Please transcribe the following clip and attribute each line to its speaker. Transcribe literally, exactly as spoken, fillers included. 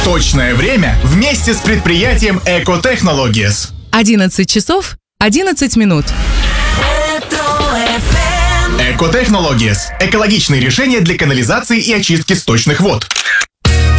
Speaker 1: Точное время вместе с предприятием Eco Technologies.
Speaker 2: одиннадцать часов одиннадцать минут.
Speaker 1: Eco Technologies – экологичные решения для канализации и очистки сточных вод.